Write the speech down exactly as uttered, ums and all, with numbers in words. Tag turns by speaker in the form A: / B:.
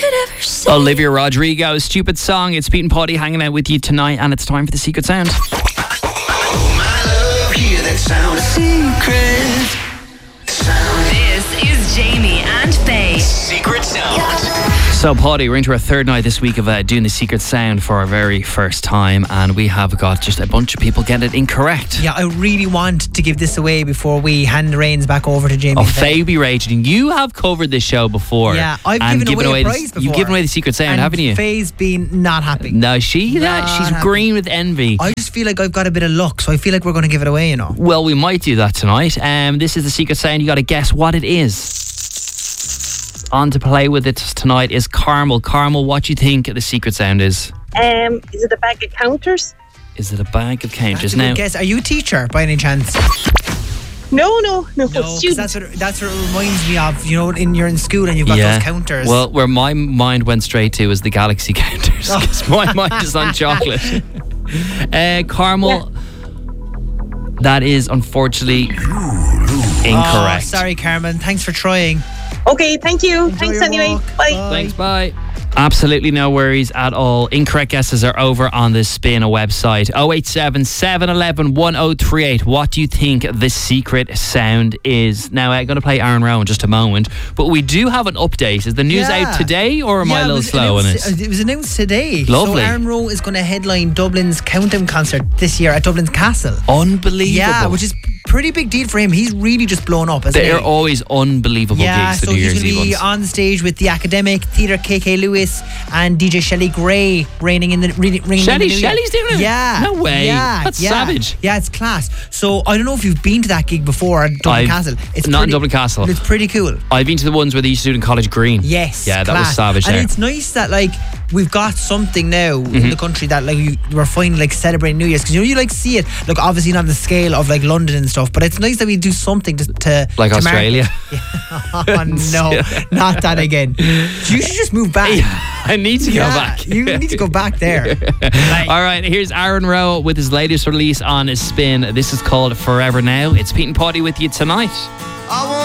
A: could ever say.
B: Olivia Rodrigo, Stupid Song. It's Pete and Potty hanging out with you tonight, and it's time for the Secret Sound.
C: Oh, my love, hear that sound. Secret Sound.
A: This is Jamie and Faye.
C: Secret Sound.
B: So, Potty, we're into our third night this week of uh, doing the Secret Sound for our very first time, and we have got just a bunch of people getting it incorrect.
D: Yeah, I really want to give this away before we hand the reins back over to Jamie.
B: Oh,
D: and Faye.
B: Faye be raging. You have covered this show before.
D: Yeah, I've
B: and
D: given away a
B: the-
D: prize before.
B: You've given away the Secret Sound,
D: and
B: haven't you?
D: Faye's been not happy.
B: No, she,
D: Not
B: she's
D: happy.
B: green with envy.
D: I just feel like I've got a bit of luck, so I feel like we're going to give it away, you know.
B: Well, we might do that tonight. Um, this is the Secret Sound. You got to guess what it is. On to play with it tonight is Carmel. Carmel, what do you think the Secret Sound is?
E: Um, is it a bag of counters?
B: Is it a bag of counters?
D: That's a
B: Now,
D: good guess. Are you a teacher by any chance?
E: No, no, no.
D: No, 'cause
E: student.
D: that's what that's what it reminds me of. You know, in you're in school and you've got
B: yeah.
D: those counters.
B: Well, where my mind went straight to is the Galaxy counters. 'Cause my mind is on chocolate. uh, Carmel, that is unfortunately incorrect.
D: Oh, sorry, Carmen. Thanks for trying.
E: Okay, thank you.
D: Enjoy
E: Thanks
D: your
E: anyway.
D: walk.
E: Bye.
D: Bye.
B: Thanks, bye. Absolutely no worries at all. Incorrect guesses are over on the Spin website. oh eight seven, seven one one, one oh three eight. What do you think the Secret Sound is? Now, I'm going to play Aaron Rowe in just a moment, but we do have an update. Is the news
D: Yeah.
B: out today, or am I
D: Yeah,
B: a
D: it
B: little
D: was
B: slow on
D: announced-
B: it?
D: It was announced today.
B: Lovely.
D: So Aaron Rowe is going to headline Dublin's Countdown concert this year at Dublin's Castle.
B: Unbelievable.
D: Yeah, which is pretty big deal for him. He's really just blown up. Isn't
B: They're
D: he?
B: always unbelievable
D: Yeah,
B: gigs, the
D: so
B: New
D: he's
B: Year's
D: going
B: Eve
D: to be
B: ones.
D: on stage with the Academic Theatre, K K Lewis, and D J Shelley Gray, reigning in the ringing in the
B: Shelley-
D: new year.
B: Shelley's doing it?
D: Yeah,
B: No way.
D: Yeah,
B: That's
D: yeah.
B: savage.
D: Yeah, it's class. So I don't know if you've been to that gig before at Dublin
B: I've-
D: Castle. It's
B: not in
D: pretty-
B: Dublin Castle.
D: It's pretty cool.
B: I've been to the ones where they used to do it in College Green.
D: Yes,
B: Yeah, that was
D: class.
B: savage
D: And
B: there.
D: it's nice that like we've got something now
B: Mm-hmm.
D: in the country that like you, we're finally like celebrating New Year's, because you know you like see it. Look, obviously not on the scale of like London and stuff, but it's nice that we do something to, to
B: Like
D: to mark-
B: Australia.
D: oh no, not that again. You should just move back.
B: I need to
D: Yeah,
B: go back.
D: You need to go back there. Like-
B: All right, here's Aaron Rowe with his latest release on his Spin. This is called Forever Now. It's Pete and Potty with you tonight.
C: I want